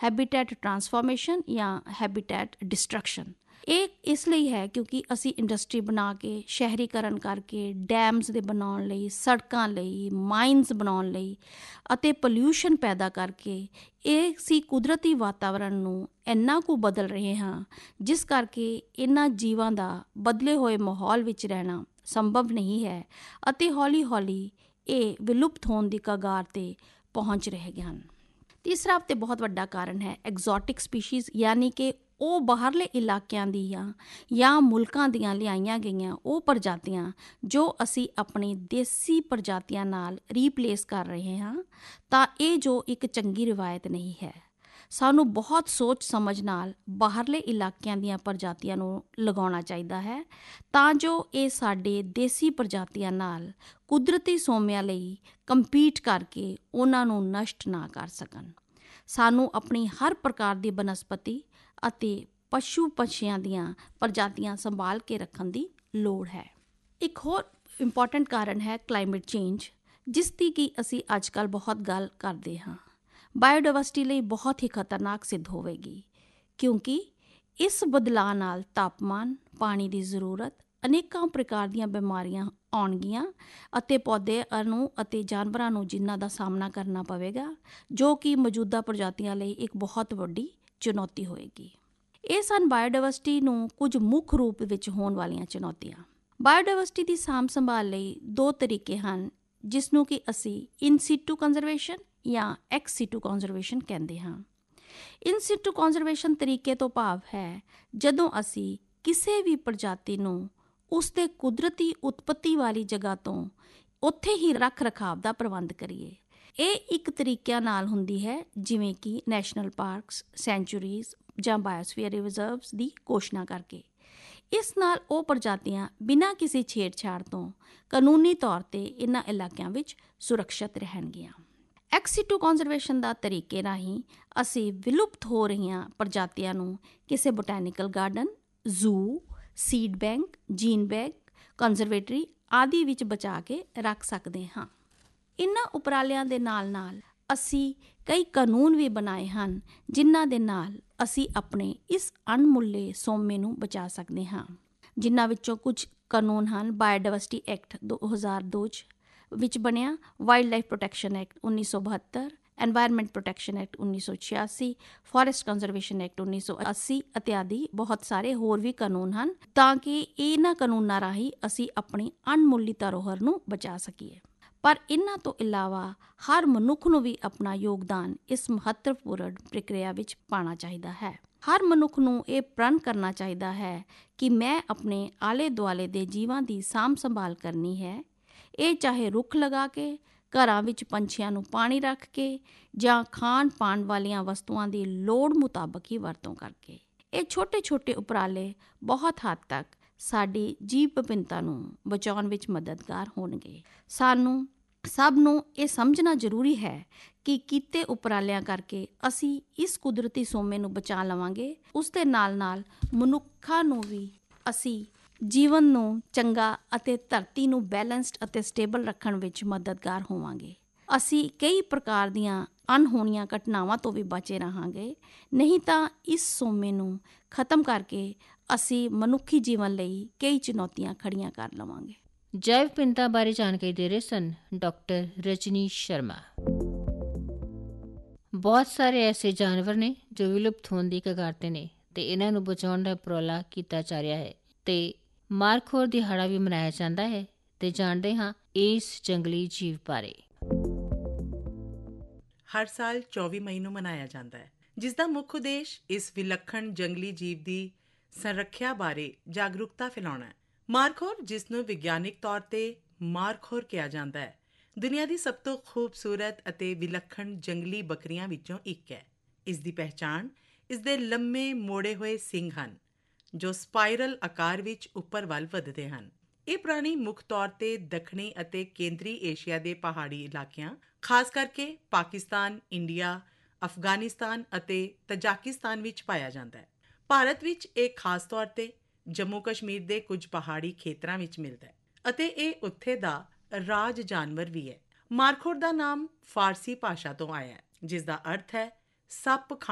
Habitat transformation ਜਾਂ Habitat destruction. ਇਹ ਇਸ ਲਈ ਹੈ ਕਿਉਂਕਿ ਅਸੀਂ ਇੰਡਸਟਰੀ ਬਣਾ ਕੇ, ਸ਼ਹਿਰੀਕਰਨ ਕਰਕੇ, ਡੈਮਸ ਦੇ ਬਣਾਉਣ ਲਈ, ਸੜਕਾਂ ਲਈ, ਮਾਈਨਸ ਬਣਾਉਣ ਲਈ ਅਤੇ ਪੋਲਿਊਸ਼ਨ ਪੈਦਾ ਕਰਕੇ ਇਹ ਅਸੀਂ ਕੁਦਰਤੀ ਵਾਤਾਵਰਣ ਨੂੰ ਇੰਨਾ ਕੁ ਬਦਲ ਰਹੇ ਹਾਂ, ਜਿਸ ਕਰਕੇ ਇਹਨਾਂ ਜੀਵਾਂ ਦਾ ਬਦਲੇ ਹੋਏ ਮਾਹੌਲ ਵਿੱਚ ਰਹਿਣਾ ਸੰਭਵ ਨਹੀਂ ਹੈ ਅਤੇ ਹੌਲੀ-ਹੌਲੀ ਇਹ ਵਿਲੁਪਤ ਹੋਣ ਦੀ ਕਗਾਰ 'ਤੇ ਪਹੁੰਚ ਰਹੇ ਹਨ। ਤੀਸਰਾ ਅਤੇ ਬਹੁਤ ਵੱਡਾ ਕਾਰਨ ਹੈ ਐਗਜ਼ੋਟਿਕ ਸਪੀਸ਼ੀਜ਼, ਯਾਨੀ ਕਿ ਉਹ ਬਾਹਰਲੇ ਇਲਾਕਿਆਂ ਦੀਆਂ ਜਾਂ ਮੁਲਕਾਂ ਦੀਆਂ ਲਿਆਈਆਂ ਗਈਆਂ ਉਹ ਪ੍ਰਜਾਤੀਆਂ ਜੋ ਅਸੀਂ ਆਪਣੀ ਦੇਸੀ ਪ੍ਰਜਾਤੀਆਂ ਨਾਲ ਰੀਪਲੇਸ ਕਰ ਰਹੇ ਹਾਂ। ਤਾਂ ਇਹ ਜੋ ਇੱਕ ਚੰਗੀ ਰਿਵਾਇਤ ਨਹੀਂ ਹੈ। ਸਾਨੂੰ ਬਹੁਤ ਸੋਚ ਸਮਝ ਨਾਲ ਬਾਹਰਲੇ ਇਲਾਕਿਆਂ ਦੀਆਂ ਪ੍ਰਜਾਤੀਆਂ ਨੂੰ ਲਗਾਉਣਾ ਚਾਹੀਦਾ ਹੈ ਤਾਂ ਜੋ ਇਹ ਸਾਡੇ ਦੇਸੀ ਪ੍ਰਜਾਤੀਆਂ ਨਾਲ ਕੁਦਰਤੀ ਸੋਮਿਆਂ ਲਈ ਕੰਪੀਟ ਕਰਕੇ ਉਹਨਾਂ ਨੂੰ ਨਸ਼ਟ ਨਾ ਕਰ ਸਕਣ। ਸਾਨੂੰ ਆਪਣੀ ਹਰ ਪ੍ਰਕਾਰ ਦੀ ਬਨਸਪਤੀ ਅਤੇ ਪਸ਼ੂ ਪੰਛੀਆਂ ਦੀਆਂ ਪ੍ਰਜਾਤੀਆਂ ਸੰਭਾਲ ਕੇ ਰੱਖਣ ਦੀ ਲੋੜ ਹੈ। ਇੱਕ ਹੋਰ ਇੰਪੋਰਟੈਂਟ ਕਾਰਨ ਹੈ ਕਲਾਈਮੇਟ ਚੇਂਜ, ਜਿਸ ਦੀ ਕਿ ਅਸੀਂ ਅੱਜ ਕੱਲ੍ਹ ਬਹੁਤ ਗੱਲ ਕਰਦੇ ਹਾਂ। ਬਾਇਓਡਾਇਵਰਸਿਟੀ ਲਈ ਬਹੁਤ ਹੀ ਖਤਰਨਾਕ ਸਿੱਧ ਹੋਵੇਗੀ ਕਿਉਂਕਿ ਇਸ ਬਦਲਾਅ ਨਾਲ ਤਾਪਮਾਨ, ਪਾਣੀ ਦੀ ਜ਼ਰੂਰਤ, ਅਨੇਕਾਂ ਪ੍ਰਕਾਰ ਦੀਆਂ ਬਿਮਾਰੀਆਂ ਆਉਣਗੀਆਂ ਅਤੇ ਪੌਦਿਆਂ ਨੂੰ ਅਤੇ ਜਾਨਵਰਾਂ ਨੂੰ ਜਿਨ੍ਹਾਂ ਦਾ ਸਾਹਮਣਾ ਕਰਨਾ ਪਵੇਗਾ, ਜੋ ਕਿ ਮੌਜੂਦਾ ਪ੍ਰਜਾਤੀਆਂ ਲਈ ਇੱਕ ਬਹੁਤ ਵੱਡੀ ਚੁਣੌਤੀ ਹੋਏਗੀ। ਇਹ ਸਨ ਬਾਇਓਡਾਇਵਰਸਿਟੀ ਨੂੰ ਕੁਝ ਮੁੱਖ ਰੂਪ ਵਿੱਚ ਹੋਣ ਵਾਲੀਆਂ ਚੁਣੌਤੀਆਂ। ਬਾਇਓਡਾਇਵਰਸਿਟੀ ਦੀ ਸਾਂਭ ਸੰਭਾਲ ਲਈ ਦੋ ਤਰੀਕੇ ਹਨ, ਜਿਸ ਨੂੰ ਕਿ ਅਸੀਂ ਇਨ ਸੀਟੂ ਕੰਜ਼ਰਵੇਸ਼ਨ ਜਾਂ ਐਕਸ ਸੀਟੂ ਕੰਜ਼ਰਵੇਸ਼ਨ ਕਹਿੰਦੇ ਹਾਂ। ਇਨ ਸੀਟੂ ਕੰਜ਼ਰਵੇਸ਼ਨ ਤਰੀਕੇ ਤੋਂ ਭਾਵ ਹੈ ਜਦੋਂ ਅਸੀਂ ਕਿਸੇ ਵੀ ਪ੍ਰਜਾਤੀ ਨੂੰ ਉਸਦੇ ਕੁਦਰਤੀ ਉਤਪੱਤੀ ਵਾਲੀ ਜਗ੍ਹਾ ਤੋਂ ਉੱਥੇ ਹੀ ਰੱਖ ਰਖਾਵ ਦਾ ਪ੍ਰਬੰਧ ਕਰੀਏ। ਇਹ ਇੱਕ ਤਰੀਕਿਆਂ ਨਾਲ ਹੁੰਦੀ ਹੈ ਜਿਵੇਂ ਕਿ ਨੈਸ਼ਨਲ ਪਾਰਕਸ, ਸੈਂਚੁਰੀਜ਼ ਜਾਂ ਬਾਇਓਸਫੀਅਰ ਰਿਜ਼ਰਵਸ ਦੀ ਘੋਸ਼ਣਾ ਕਰਕੇ। ਇਸ ਨਾਲ ਉਹ ਪ੍ਰਜਾਤੀਆਂ ਬਿਨਾਂ ਕਿਸੇ ਛੇੜਛਾੜ ਤੋਂ ਕਾਨੂੰਨੀ ਤੌਰ 'ਤੇ ਇਹਨਾਂ ਇਲਾਕਿਆਂ ਵਿੱਚ ਸੁਰੱਖਿਅਤ ਰਹਿਣਗੀਆਂ। ਐਕਸ ਸੀਟੂ ਕੰਜ਼ਰਵੇਸ਼ਨ ਦਾ ਤਰੀਕੇ ਰਾਹੀਂ ਅਸੀਂ ਵਿਲੁਪਤ ਹੋ ਰਹੀਆਂ ਪ੍ਰਜਾਤੀਆਂ ਨੂੰ ਕਿਸੇ botanical garden, zoo, seed bank, jean bank, conservatory ਆਦਿ ਵਿੱਚ ਬਚਾ ਕੇ ਰੱਖ ਸਕਦੇ ਹਾਂ। ਇਹਨਾਂ ਉਪਰਾਲਿਆਂ ਦੇ ਨਾਲ ਨਾਲ ਅਸੀਂ ਕਈ ਕਾਨੂੰਨ ਵੀ ਬਣਾਏ ਹਨ ਜਿਨ੍ਹਾਂ ਦੇ ਨਾਲ ਅਸੀਂ ਆਪਣੇ ਇਸ ਅਣਮੁੱਲੇ ਸੋਮੇ ਨੂੰ ਬਚਾ ਸਕਦੇ ਹਾਂ। ਜਿਨ੍ਹਾਂ ਵਿੱਚੋਂ ਕੁਝ ਕਾਨੂੰਨ ਹਨ ਬਾਇਓਡਾਇਵਰਸਿਟੀ ਐਕਟ 2002 ਵਿੱਚ ਬਣਿਆ, wild life protection act 1972, environment protection act 1986, forest conservation act 1980 ਇਤਿਆਦਿ ਬਹੁਤ ਸਾਰੇ ਹੋਰ ਵੀ ਕਾਨੂੰਨ ਹਨ ਤਾਂ ਕਿ ਇਹਨਾਂ ਕਾਨੂੰਨਾਂ ਰਾਹੀਂ ਅਸੀਂ ਆਪਣੀ ਅਣਮੁੱਲੀ ਧਰੋਹਰ ਨੂੰ ਬਚਾ ਸਕੀਏ। ਪਰ ਇਹਨਾਂ ਤੋਂ ਇਲਾਵਾ ਹਰ ਮਨੁੱਖ ਨੂੰ ਵੀ ਆਪਣਾ ਯੋਗਦਾਨ ਇਸ ਮਹੱਤਵਪੂਰਨ ਪ੍ਰਕਿਰਿਆ ਵਿੱਚ ਪਾਉਣਾ ਚਾਹੀਦਾ ਹੈ। ਹਰ ਮਨੁੱਖ ਨੂੰ ਇਹ ਪ੍ਰਣ ਕਰਨਾ ਚਾਹੀਦਾ ਹੈ ਕਿ ਮੈਂ ਆਪਣੇ ਆਲੇ ਦੁਆਲੇ ਦੇ ਜੀਵਾਂ ਦੀ ਸਾਂਭ ਸੰਭਾਲ ਕਰਨੀ ਹੈ। ਇਹ ਚਾਹੇ ਰੁੱਖ ਲਗਾ ਕੇ, ਘਰਾਂ ਵਿੱਚ ਪੰਛੀਆਂ ਨੂੰ ਪਾਣੀ ਰੱਖ ਕੇ ਜਾਂ ਖਾਣ ਪਾਣ ਵਾਲੀਆਂ ਵਸਤੂਆਂ ਦੀ ਲੋੜ ਮੁਤਾਬਕ ਹੀ ਵਰਤੋਂ ਕਰਕੇ। ਇਹ ਛੋਟੇ-ਛੋਟੇ ਉਪਰਾਲੇ ਬਹੁਤ ਹੱਦ ਤੱਕ ਸਾਡੀ ਜੀਵ ਵਿਭਿੰਨਤਾ ਨੂੰ ਬਚਾਉਣ ਵਿੱਚ ਮਦਦਗਾਰ ਹੋਣਗੇ। ਸਾਨੂੰ ਸਭ ਨੂੰ ਇਹ ਸਮਝਣਾ ਜ਼ਰੂਰੀ ਹੈ ਕਿ ਕੀਤੇ ਉਪਰਾਲਿਆਂ ਕਰਕੇ ਅਸੀਂ ਇਸ ਕੁਦਰਤੀ ਸੋਮੇ ਨੂੰ ਬਚਾ ਲਵਾਂਗੇ। ਉਸ ਦੇ ਨਾਲ ਨਾਲ ਮਨੁੱਖਾਂ ਨੂੰ ਵੀ ਅਸੀਂ ਜੀਵਨ ਨੂੰ ਚੰਗਾ ਅਤੇ ਧਰਤੀ ਨੂੰ ਬੈਲੈਂਸਡ ਅਤੇ ਸਟੇਬਲ ਰੱਖਣ ਵਿੱਚ ਮਦਦਗਾਰ ਹੋਵਾਂਗੇ। ਅਸੀਂ ਕਈ ਪ੍ਰਕਾਰ ਦੀਆਂ ਅਣਹੋਣੀਆਂ ਘਟਨਾਵਾਂ ਤੋਂ ਵੀ ਬਚੇ ਰਹਾਂਗੇ। ਨਹੀਂ ਤਾਂ ਇਸ ਸੋਮੇ ਨੂੰ ਖਤਮ ਕਰਕੇ ਅਸੀਂ ਮਨੁੱਖੀ ਜੀਵਨ ਲਈ ਕਈ ਚੁਣੌਤੀਆਂ ਖੜੀਆਂ ਕਰ ਲਵਾਂਗੇ। ਜੈਵ ਵਿਭਿੰਨਤਾ ਬਾਰੇ ਜਾਣਕਾਰੀ ਦੇ ਰਹੇ ਸਨ ਡਾਕਟਰ ਰਜਨੀ ਸ਼ਰਮਾ। ਬਹੁਤ ਸਾਰੇ ਐਸੇ ਜਾਨਵਰ ਨੇ ਜੋ ਵਿਲੁਪਤ ਹੋਣ ਦੀ ਕਗਾਰ 'ਤੇ ਨੇ ਤੇ ਇਹਨਾਂ ਨੂੰ ਬਚਾਉਣ ਦਾ ਉਪਰਾਲਾ ਕੀਤਾ ਜਾ ਰਿਹਾ ਹੈ ਤੇ ਮਾਰਖੋਰ ਦਿਹਾੜਾ ਵੀ ਮਨਾਇਆ ਜਾਂਦਾ ਹੈ। ਤੇ ਜਾਣਦੇ ਹਾਂ ਇਸ ਜੰਗਲੀ ਜੀਵ ਬਾਰੇ। ਹਰ ਸਾਲ 24 ਮਈ ਨੂੰ ਮਨਾਇਆ ਜਾਂਦਾ ਹੈ, ਜਿਸ ਦਾ ਮੁੱਖ ਉਦੇਸ਼ ਇਸ ਵਿਲੱਖਣ ਜੰਗਲੀ ਜੀਵ ਦੀ ਸੰਰੱਖਿਆ ਬਾਰੇ ਜਾਗਰੂਕਤਾ ਫੈਲਾਉਣਾ ਹੈ। ਮਾਰਖੋਰ, ਜਿਸ ਨੂੰ ਵਿਗਿਆਨਿਕ ਤੌਰ 'ਤੇ ਮਾਰਖੋਰ ਕਿਹਾ ਜਾਂਦਾ ਹੈ, ਦੁਨੀਆ ਦੀ ਸਭ ਤੋਂ ਖੂਬਸੂਰਤ ਅਤੇ ਵਿਲੱਖਣ ਜੰਗਲੀ ਬੱਕਰੀਆਂ ਵਿੱਚੋਂ ਇੱਕ ਹੈ। ਇਸ ਦੀ ਪਹਿਚਾਣ ਇਸ ਦੇ ਲੰਮੇ ਮੋੜੇ ਹੋਏ ਸਿੰਗ ਹਨ ਜੋ ਸਪਾਈਰਲ ਆਕਾਰ ਵਿੱਚ ਉੱਪਰ ਵੱਲ ਵੱਧਦੇ ਹਨ। ਇਹ ਪ੍ਰਾਣੀ ਮੁੱਖ ਤੌਰ 'ਤੇ ਦੱਖਣੀ ਅਤੇ ਕੇਂਦਰੀ ਏਸ਼ੀਆ ਦੇ ਪਹਾੜੀ ਇਲਾਕਿਆਂ, ਖਾਸ ਕਰਕੇ ਪਾਕਿਸਤਾਨ, ਇੰਡੀਆ, ਅਫਗਾਨਿਸਤਾਨ ਅਤੇ ਤਜਾਕਿਸਤਾਨ ਵਿੱਚ ਪਾਇਆ ਜਾਂਦਾ ਹੈ। ਭਾਰਤ ਵਿੱਚ ਇਹ ਖਾਸ ਤੌਰ 'ਤੇ ਜੰਮੂ ਕਸ਼ਮੀਰ ਦੇ ਕੁਝ ਪਹਾੜੀ ਖੇਤਰਾਂ ਵਿੱਚ ਮਿਲਦਾ ਹੈ ਅਤੇ ਇਹ ਉੱਥੇ ਦਾ ਰਾਜ ਜਾਨਵਰ ਵੀ ਹੈ। ਮਾਰਖੋਰ ਦਾ ਨਾਮ ਫਾਰਸੀ ਭਾਸ਼ਾ ਤੋਂ ਆਇਆ ਹੈ, ਜਿਸ ਦਾ ਅਰਥ ਹੈ ਸੱਪ